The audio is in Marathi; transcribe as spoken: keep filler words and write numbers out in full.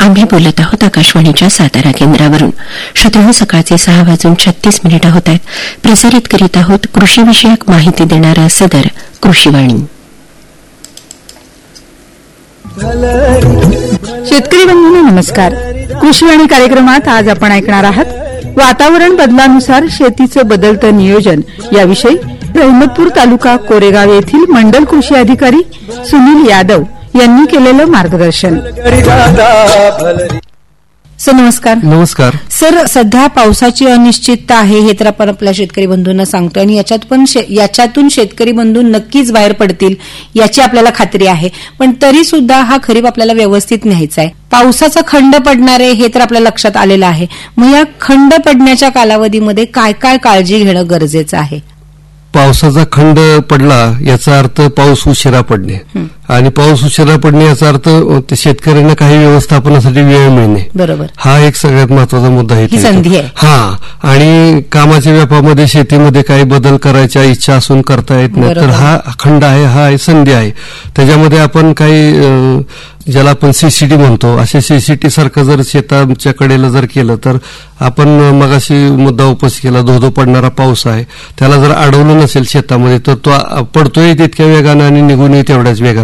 आम्ही बोलत आहोत आकाशवाणीच्या सातारा केंद्रावरून. श्रोत्यांनो, सकाळचे सहा वाजून छत्तीस मिनिटं होत आहेत. प्रसारित करीत आहोत कृषीविषयक माहिती देणारा सदर कृषीवाणी. शेतकरी बंधूंनो नमस्कार. कृषीवाणी कार्यक्रमात आज आपण ऐकणार आहात वातावरण बदलानुसार शेतीचं बदलतं नियोजन याविषयी रहमतपूर तालुका कोरेगाव येथील मंडल कृषी अधिकारी सुनील यादव यांनी केलेलं मार्गदर्शन. सर नमस्कार. नमस्कार सर, सध्या पावसाची अनिश्चितता आहे हे तर आपण आपल्या शेतकरी बंधूंना सांगतो आणि याच्यात पण याच्यातून शेतकरी बंधू नक्कीच बाहेर पडतील याची आपल्याला खात्री आहे. पण तरी सुद्धा हा खरीप आपल्याला व्यवस्थित न्यायचा आहे. पावसाचा खंड पडणार आहे हे तर आपल्या लक्षात आलेलं आहे. मग या खंड पडण्याच्या कालावधीमध्ये काय काय काळजी घेणं गरजेचं आहे? पावसाचा खंड पडला याचा अर्थ पाऊस उशिरा पडणे आणि पाऊस उशिरा पडणे याचा अर्थ शेतकऱ्यांना काही व्यवस्थापनासाठी वेळ मिळणे. बरोबर. हा एक सगळ्यात महत्वाचा मुद्दा आहे. संधी आहे. हा, आणि कामाच्या व्यापामध्ये शेतीमध्ये काही बदल करायच्या इच्छा असून करता येत नाही तर हा खंड आहे, हा संधी आहे. त्याच्यामध्ये आपण काही ज्याला आपण सीसीटी म्हणतो असे सीसीटी सारखं जर शेताच्या कडेला जर केलं तर आपण मगाशी मुद्दा उपस्थित केला, धोधो पडणारा पाऊस आहे त्याला जर अडवलं नसेल शेतामध्ये तर तो पडतोय तितक्या वेगानं आणि निघूनही तेवढ्याच वेगानं